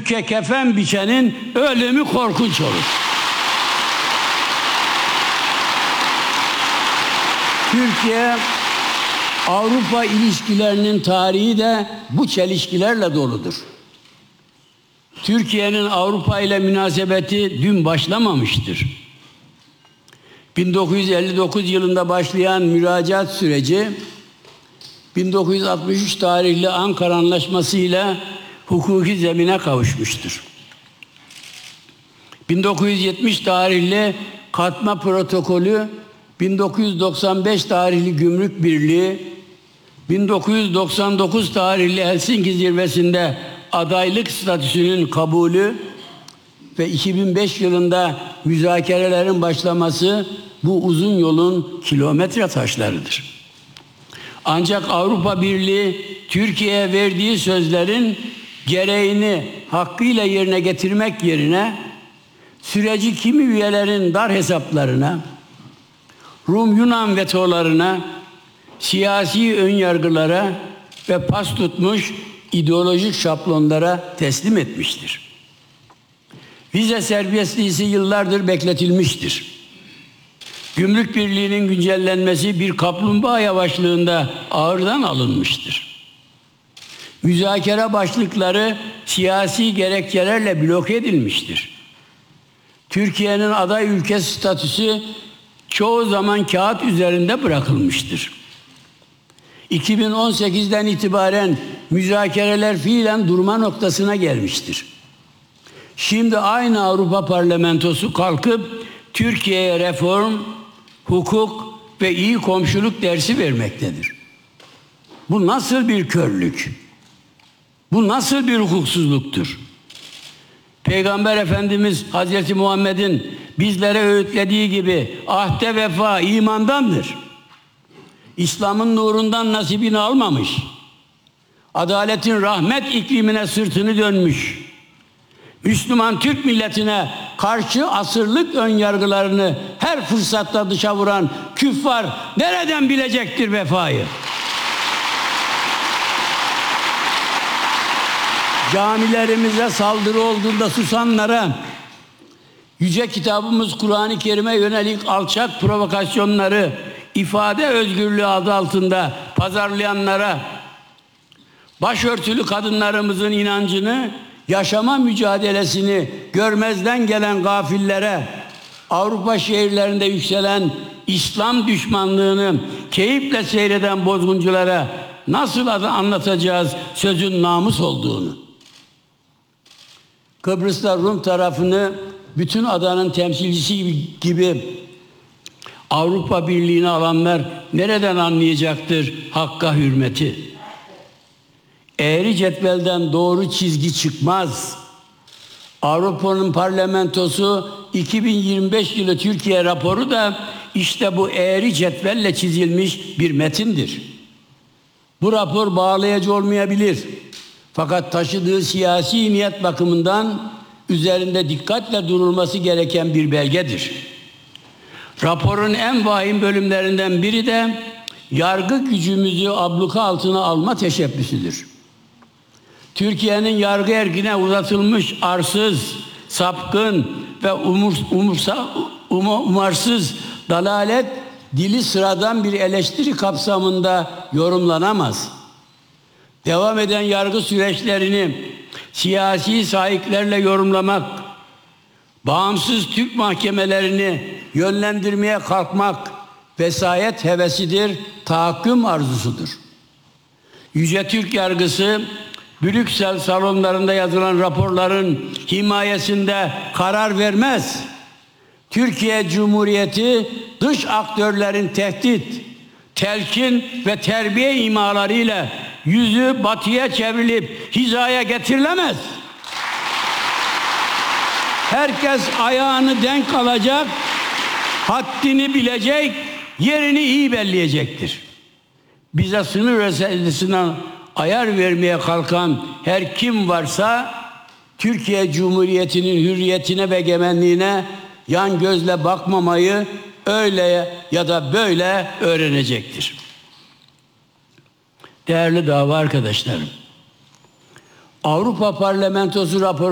Türkiye kefen biçenin ölümü korkunç olur. Türkiye-Avrupa ilişkilerinin tarihi de bu çelişkilerle doludur. Türkiye'nin Avrupa ile münasebeti dün başlamamıştır. 1959 yılında başlayan müracaat süreci, 1963 tarihli Ankara Anlaşması ile hukuki zemine kavuşmuştur. 1970 tarihli Katma Protokolü, 1995 tarihli Gümrük Birliği, 1999 tarihli Helsinki Zirvesi'nde adaylık statüsünün kabulü ve 2005 yılında müzakerelerin başlaması bu uzun yolun kilometre taşlarıdır. Ancak Avrupa Birliği Türkiye'ye verdiği sözlerin gereğini hakkıyla yerine getirmek yerine süreci kimi üyelerin dar hesaplarına, Rum-Yunan vetolarına, siyasi önyargılara ve pas tutmuş ideolojik şablonlara teslim etmiştir. Vize serbestliği yıllardır bekletilmiştir. Gümrük Birliği'nin güncellenmesi bir kaplumbağa yavaşlığında ağırdan alınmıştır. Müzakere başlıkları siyasi gerekçelerle bloke edilmiştir. Türkiye'nin aday ülke statüsü çoğu zaman kağıt üzerinde bırakılmıştır. 2018'den itibaren müzakereler fiilen durma noktasına gelmiştir. Şimdi aynı Avrupa Parlamentosu kalkıp Türkiye'ye reform, hukuk ve iyi komşuluk dersi vermektedir. Bu nasıl bir körlük? Bu nasıl bir hukuksuzluktur? Peygamber Efendimiz Hazreti Muhammed'in bizlere öğütlediği gibi ahde vefa imandandır. İslam'ın nurundan nasibini almamış, adaletin rahmet iklimine sırtını dönmüş, Müslüman Türk milletine karşı asırlık önyargılarını her fırsatta dışa vuran küffar nereden bilecektir vefayı? Camilerimize saldırı olduğunda susanlara, yüce kitabımız Kur'an-ı Kerim'e yönelik alçak provokasyonları ifade özgürlüğü adı altında pazarlayanlara, başörtülü kadınlarımızın inancını, yaşama mücadelesini görmezden gelen gafillere, Avrupa şehirlerinde yükselen İslam düşmanlığını keyifle seyreden bozgunculara nasıl anlatacağız sözün namus olduğunu? Kıbrıs'ta Rum tarafını bütün adanın temsilcisi gibi Avrupa Birliği'ne alanlar nereden anlayacaktır hakka hürmeti? Eğri cetvelden doğru çizgi çıkmaz. Avrupa'nın parlamentosu 2025 yılı Türkiye raporu da işte bu eğri cetvelle çizilmiş bir metindir. Bu rapor bağlayıcı olmayabilir. Fakat taşıdığı siyasi niyet bakımından üzerinde dikkatle durulması gereken bir belgedir. Raporun en vahim bölümlerinden biri de yargı gücümüzü abluka altına alma teşebbüsüdür. Türkiye'nin yargı erkine uzatılmış arsız, sapkın ve umarsız dalalet dili sıradan bir eleştiri kapsamında yorumlanamaz. Devam eden yargı süreçlerini siyasi sahiplerle yorumlamak, bağımsız Türk mahkemelerini yönlendirmeye kalkmak vesayet hevesidir, tahakküm arzusudur. Yüce Türk yargısı, Brüksel salonlarında yazılan raporların himayesinde karar vermez. Türkiye Cumhuriyeti dış aktörlerin tehdit, telkin ve terbiye imalarıyla yüzü batıya çevrilip hizaya getirilemez. Herkes ayağını denk alacak, haddini bilecek, yerini iyi belleyecektir. Bize sınır meselesinden ayar vermeye kalkan her kim varsa Türkiye Cumhuriyeti'nin hürriyetine ve egemenliğine yan gözle bakmamayı öyle ya da böyle öğrenecektir. Değerli dava arkadaşlarım, Avrupa Parlamentosu raporu